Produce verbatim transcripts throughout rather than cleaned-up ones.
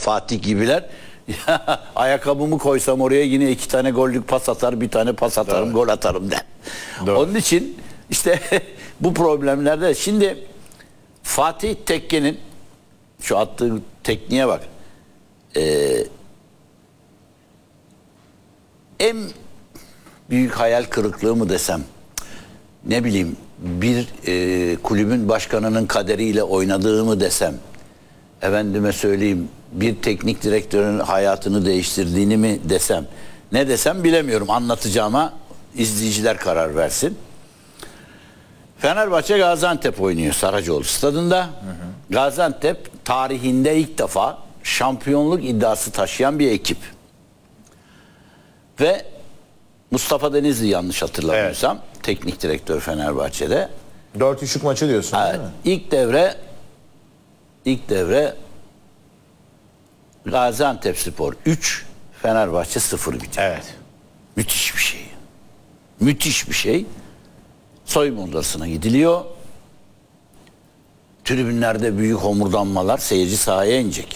Fatih gibiler. Ayakkabımı koysam oraya yine iki tane gollük pas atar, bir tane pas atarım, Doğru. gol atarım der. Doğru. Onun için işte bu problemlerde şimdi Fatih Tekke'nin şu attığı tekniğe bak. Ee, en büyük hayal kırıklığı mı desem, ne bileyim bir e, kulübün başkanının kaderiyle oynadığı mı desem, efendime söyleyeyim bir teknik direktörün hayatını değiştirdiğini mi desem, ne desem bilemiyorum, anlatacağıma izleyiciler karar versin. Fenerbahçe Gaziantep oynuyor Saracoğlu stadında. Hı hı. Gaziantep tarihinde ilk defa şampiyonluk iddiası taşıyan bir ekip. Ve Mustafa Denizli yanlış hatırlamıyorsam evet. teknik direktör Fenerbahçe'de. dört üçlük maçı diyorsun ha, değil mi? İlk devre ilk devre Gaziantepspor üç, Fenerbahçe sıfır bitiyor. Evet. Müthiş bir şey. Müthiş bir şey. Soyunma odasına gidiliyor. Tribünlerde büyük homurdanmalar, seyirci sahaya inecek.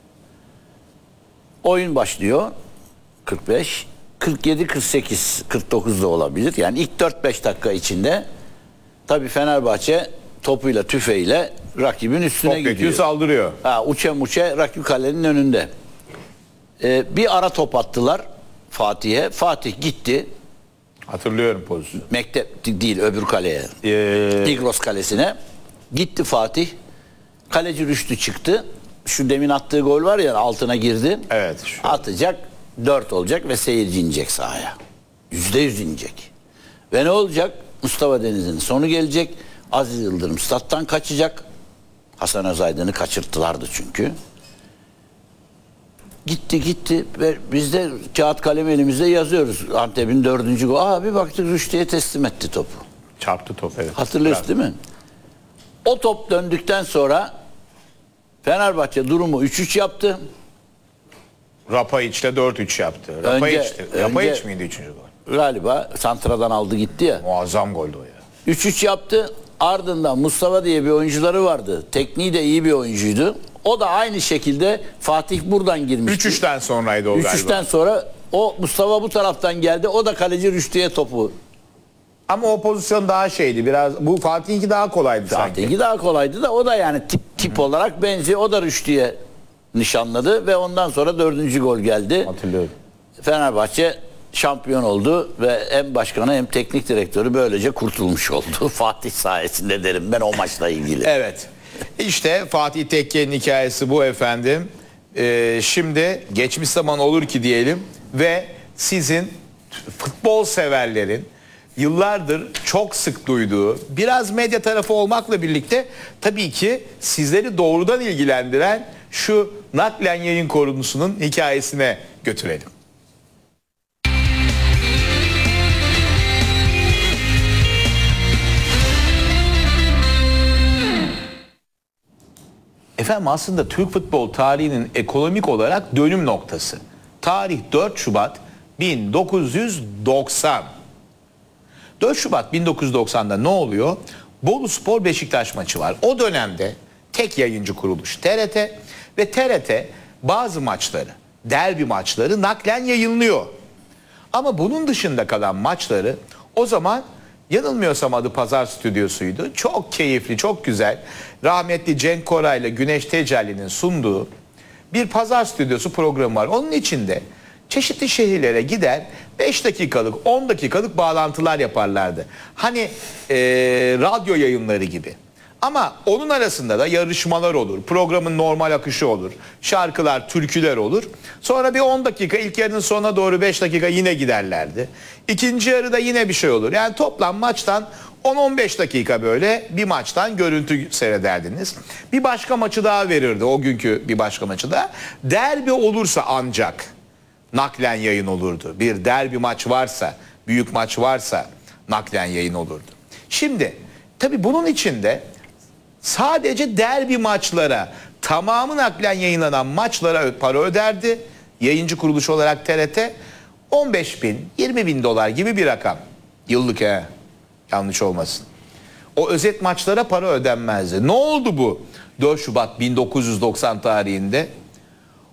Oyun başlıyor. kırk beş, kırk yedi, kırk sekiz, kırk dokuz da olabilir. Yani ilk dört beş dakika içinde tabii Fenerbahçe topuyla, tüfeğiyle rakibin üstüne Top gidiyor. saldırıyor. Ha, uçe muçe rakip kalenin önünde. Ee, bir ara top attılar Fatih'e. Fatih gitti. Hatırlıyorum pozisyonu. Mektep değil, öbür kaleye. Ee... Tigros kalesine. Gitti Fatih. Kaleci Rüştü çıktı. Şu demin attığı gol var ya, altına girdi. Evet. Şu. Atacak, dört olacak ve seyirci inecek sahaya. Yüzde yüz inecek. Ve ne olacak? Mustafa Denizli'nin sonu gelecek. Aziz Yıldırım stat'tan kaçacak. Hasan Özaydın'ı kaçırttılardı çünkü. Gitti gitti ve biz de kağıt kalem elimizde yazıyoruz. Antep'in dördüncü gol. Aa, bir baktık Rüştü'ye teslim etti topu. Çarptı top, evet. Hatırlıyorsun değil mi? O top döndükten sonra Fenerbahçe durumu üç üç yaptı. Rapayiç'le dört üç yaptı. Rapayiç'ti. Rapayiç miydi üçüncü gol? Galiba santradan aldı gitti ya. Muazzam goldü o ya. üç üç yaptı. Ardından Mustafa diye bir oyuncuları vardı. Tekniği de iyi bir oyuncuydu. O da aynı şekilde Fatih buradan girmişti. üç üçten sonraydı o galiba. üç üçten sonra o Mustafa bu taraftan geldi. O da kaleci Rüştü'ye topu. Ama o pozisyon daha şeydi biraz. Bu Fatih'inki daha kolaydı sanki. Fatih'inki daha kolaydı da o da yani tip tip Hı. olarak benziyor. O da Rüştü'ye nişanladı ve ondan sonra dördüncü gol geldi. Hatırlıyorum. Fenerbahçe şampiyon oldu ve hem başkanı hem teknik direktörü böylece kurtulmuş oldu. Fatih sayesinde derim ben o maçla ilgili. Evet. İşte Fatih Tekke'nin hikayesi bu efendim. Ee, şimdi geçmiş zaman olur ki diyelim ve sizin futbol severlerin yıllardır çok sık duyduğu, biraz medya tarafı olmakla birlikte tabii ki sizleri doğrudan ilgilendiren şu naklen yayın konusunun hikayesine götürelim. Efendim aslında Türk futbol tarihinin ekonomik olarak dönüm noktası. Tarih dört Şubat bin dokuz yüz doksan. dört Şubat bin dokuz yüz doksan'da ne oluyor? Boluspor Beşiktaş maçı var. O dönemde tek yayıncı kuruluş T R T ve T R T bazı maçları, derbi maçları naklen yayınlıyor. Ama bunun dışında kalan maçları o zaman yanılmıyorsam adı Pazar Stüdyosu'ydu. Çok keyifli, çok güzel. Rahmetli Cenk Koray ile Güneş Tecelli'nin sunduğu bir Pazar Stüdyosu programı var. Onun içinde çeşitli şehirlere gider beş dakikalık, on dakikalık bağlantılar yaparlardı. Hani ee, radyo yayınları gibi. Ama onun arasında da yarışmalar olur. Programın normal akışı olur. Şarkılar, türküler olur. Sonra bir on dakika, ilk yarının sonuna doğru beş dakika yine giderlerdi. İkinci yarıda yine bir şey olur. Yani toplam maçtan on on beş dakika böyle bir maçtan görüntü seyrederdiniz. Bir başka maçı daha verirdi, o günkü bir başka maçı da. Derbi olursa ancak naklen yayın olurdu. Bir derbi maç varsa, büyük maç varsa naklen yayın olurdu. Şimdi tabii bunun içinde sadece derbi maçlara, tamamı naklen yayınlanan maçlara para öderdi. Yayıncı kuruluş olarak T R T on beş bin, yirmi bin dolar gibi bir rakam. Yıllık he. Yanlış olmasın. O özet maçlara para ödenmezdi. Ne oldu bu dört Şubat bin dokuz yüz doksan tarihinde?